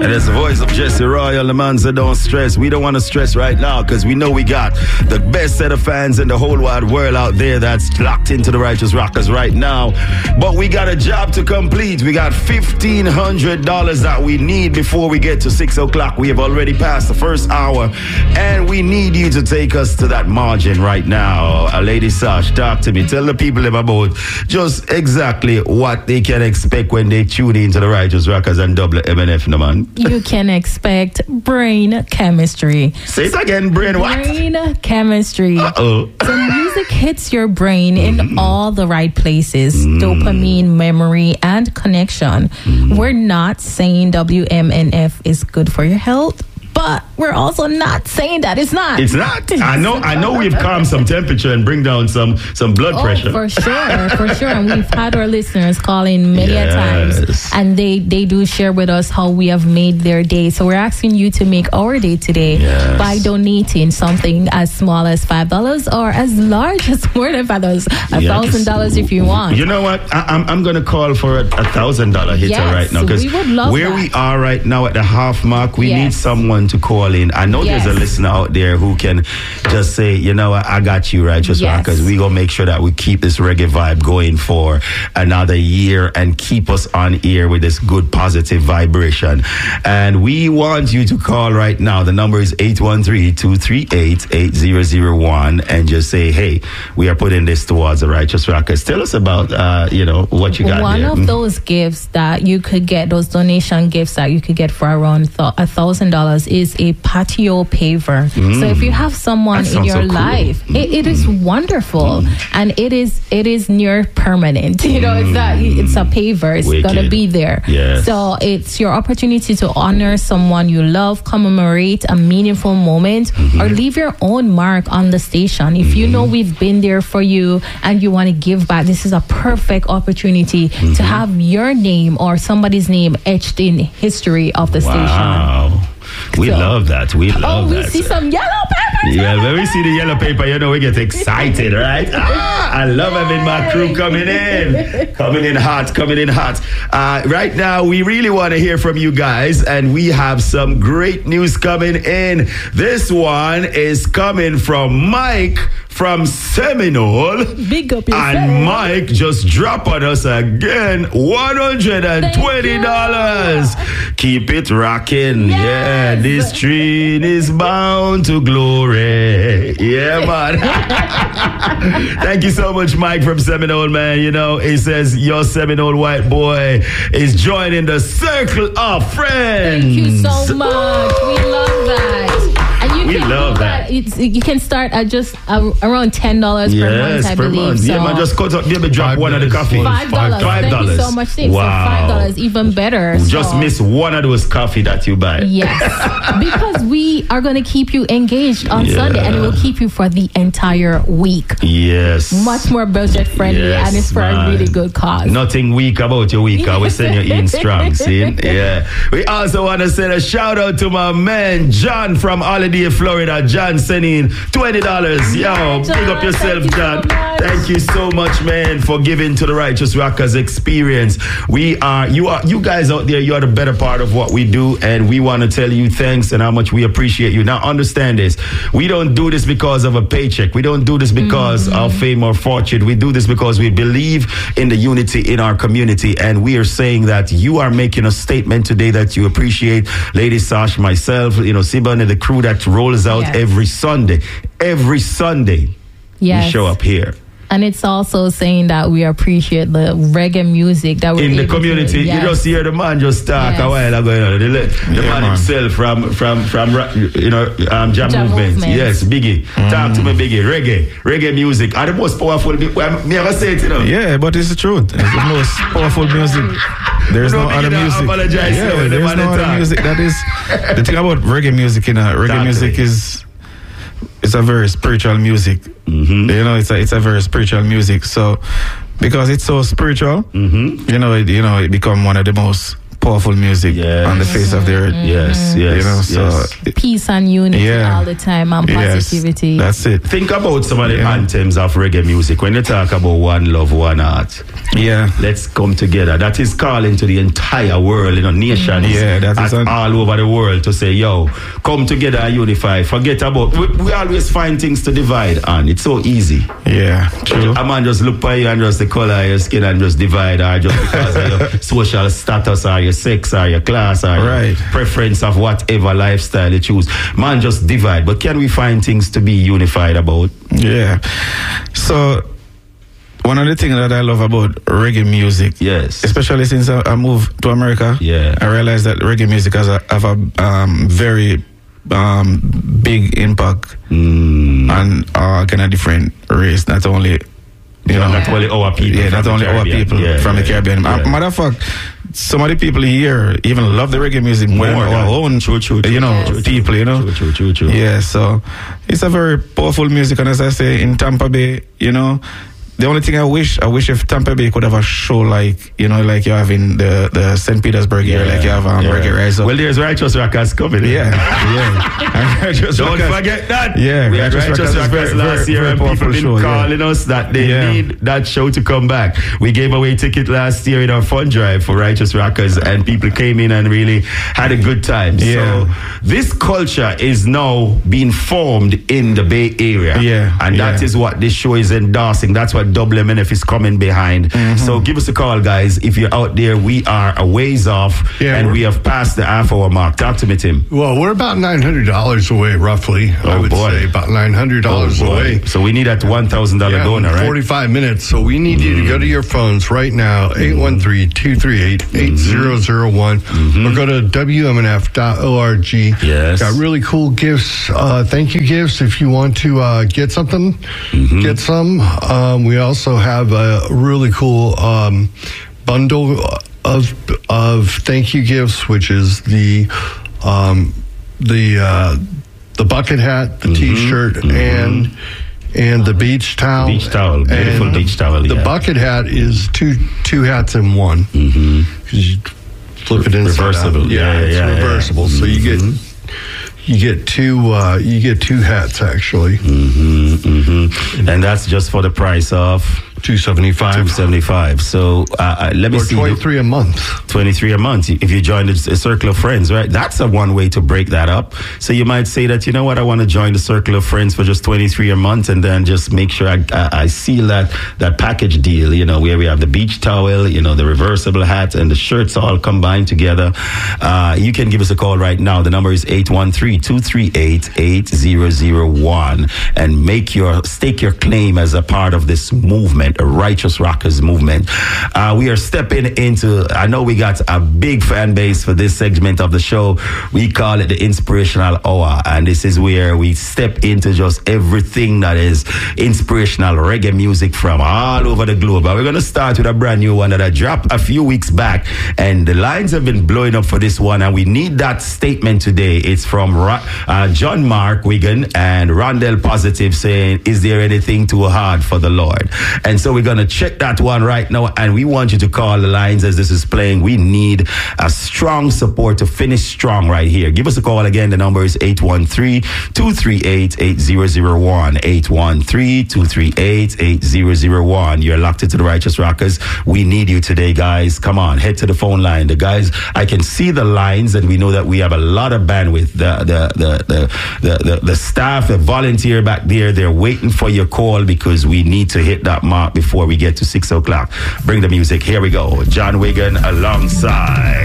And it's the voice of Jesse Royal, the man said don't stress. We don't want to stress right now because we know we got the best set of fans in the whole wide world out there that's locked into the Righteous Rockers right now. But we got a job to complete. We got $1,500 that we need before we get to 6 o'clock. We have already passed the first hour and we need you to take us to that margin right now. Lady Sash, talk to me. Tell the people about just exactly what they can expect when they tune into the Righteous Rockers and WMNF, no man. You can expect brain chemistry. Say it again, brain what? Brain chemistry. Uh-oh. So music hits your brain in all the right places. Dopamine, memory, and connection. We're not saying WMNF is good for your health, but we're also not saying that it's not. It's not. I know we've calmed some temperature and bring down some blood pressure. For sure. And we've had our listeners call in many a times, and they do share with us how we have made their day. So we're asking you to make our day today by donating something as small as $5 or as large as more than $5, $1,000 if you want. You know what? I'm going to call for a $1,000 hitter right now, because where we are right now at the half mark, we need someone to call in. I know there's a listener out there who can just say, you know what, I got you, Righteous Rockers. We gonna make sure that we keep this reggae vibe going for another year and keep us on air with this good positive vibration. And we want you to call right now. The number is 813-238-8001 and just say, hey, we are putting this towards the Righteous Rockers. Tell us about what you got. One of those gifts that you could get, those donation gifts that you could get for around $1,000 is a patio paver. So if you have someone in your life, it is wonderful, and it is near permanent. You know, it's a paver. It's gonna be there. So it's your opportunity to honor someone you love, commemorate a meaningful moment, or leave your own mark on the station. If you know we've been there for you and you want to give back, this is a perfect opportunity to have your name or somebody's name etched in history of the station. We love that. We love that. We see some yellow paper. Yeah, when we see the yellow paper, we get excited, right? I love having my crew coming in hot. Right now, we really want to hear from you guys, and we have some great news coming in. This one is coming from Mike from Seminole. Big up yourself. And Mike just dropped on us again $120. Keep it rocking. Yeah, this train is bound to glory. Yeah, man. Thank you so much, Mike from Seminole, man. It says your Seminole white boy is joining the circle of friends. Thank you so much. We love that. We love that. You can start at just around $10 per month, I believe. So. Yeah, man, just cut up, maybe drop one of the coffee. $5. Thank you so much, Steve. Wow. So $5, even better. Just miss one of those coffee that you buy. Yes, because we are going to keep you engaged on Sunday, and it will keep you for the entire week. Yes. Much more budget friendly, and it's for a really good cause. Nothing weak about your week. I will send you in strong, see? Yeah. We also want to send a shout out to my man, John from Holiday, Florida. John sending $20. Yo, John, big up yourself, John. Thank you so much, man, for giving to the Righteous Rockers experience. You guys out there, you are the better part of what we do, and we want to tell you thanks and how much we appreciate you. Now, understand this. We don't do this because of a paycheck. We don't do this because of fame or fortune. We do this because we believe in the unity in our community, and we are saying that you are making a statement today that you appreciate Lady Sash, myself, Siba, and the crew that rolls out every Sunday. Every Sunday, we show up here. And it's also saying that we appreciate the reggae music that we're in the community. You just hear the man just talk a while ago. The man himself from Jam Movement. Yes, Biggie. Talk to me, Biggie. Reggae music are the most powerful. Me ever say it, Yeah, but it's the truth. It's the most powerful music. There's no other music. There's no other music. That is the thing about reggae music. Reggae music is. It's a very spiritual music. It's a very spiritual music. So, because it's so spiritual, it become one of the most powerful music on the face of the earth. Yes. You know, so peace and unity all the time and positivity. Yes, that's it. Think about some of the anthems of reggae music. When you talk about one love, one heart. Let's come together. That is calling to the entire world, nations all over the world to say, yo, come together and unify. Forget about, we always find things to divide on. It's so easy. Yeah, true. A man just look by you and just the color of your skin and just divide, or just because of your social status or your sex or your class or your preference of whatever lifestyle you choose. Man just divide. But can we find things to be unified about? Yeah. So one of the things that I love about reggae music, especially since I moved to America, I realized that reggae music has a very big impact on kind of different race, not only not only our people, not only our people from the Caribbean. Matter of fact, some of the people here even love the reggae music more than our own people, True. Yeah, so it's a very powerful music, and as I say, in Tampa Bay, the only thing I wish if Tampa Bay could have a show like you have in the St. Petersburg here, like you have Reggae Rise Up. Well, there's Righteous Rockers coming. Don't forget that. Yeah, we had Righteous Rockers last year, and people been calling us that they need that show to come back. We gave away ticket last year in our fund drive for Righteous Rockers, and people came in and really had a good time. So this culture is now being formed in the Bay Area, and that is what this show is endorsing. That's what WMNF is coming behind. So give us a call, guys. If you're out there, we are a ways off, and we have passed the half-hour mark. Talk to me, Tim. Well, we're about $900 away, roughly. I would say about $900 away. So we need that $1,000 donor, right? 45 minutes. So we need you to go to your phones right now, 813-238-8001, or go to WMNF.org. Got really cool gifts, thank you gifts. If you want to get something, get some. We also have a really cool bundle of thank you gifts, which is the bucket hat, the T-shirt, and the beach towel. Beautiful beach towel. The bucket hat is two hats in one. Because you flip it inside out. It's reversible. So you get. You get two hats actually, and that's just for the price of $275. So let me see. $23 a month. $23 a month. If you join a circle of friends, right? That's one way to break that up. So you might say that, you know what, I want to join the circle of friends for just $23 a month, and then just make sure I seal that package deal. Where we have the beach towel, the reversible hat, and the shirts all combined together. You can give us a call right now. The number is 813-238-8001, and stake your claim as a part of this movement. A Righteous Rockers movement. We are stepping into, I know we got a big fan base for this segment of the show. We call it the Inspirational Hour, and this is where we step into just everything that is inspirational reggae music from all over the globe. And we're going to start with a brand new one that I dropped a few weeks back, and the lines have been blowing up for this one, and we need that statement today. It's from John Mark Wigan and Rondell Positive, saying, is there anything too hard for the Lord? And so we're going to check that one right now, and we want you to call the lines as this is playing. We need a strong support to finish strong right here. Give us a call again. The number is 813-238-8001. 813-238-8001. You're locked into the Righteous Rockers. We need you today, guys. Come on, head to the phone line. The guys, I can see the lines, and we know that we have a lot of bandwidth. The staff, the volunteer back there, they're waiting for your call because we need to hit that mark before we get to 6 o'clock. Bring the music. Here we go. John Wigan alongside